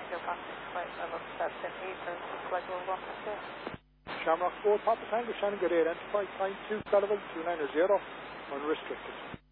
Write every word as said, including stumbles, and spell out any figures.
Your contact flight level seven eight or flight level one point two. Shamrock four, Papa Tango, Shannon, good air, Enterprise, time two, level two nine zero, unrestricted.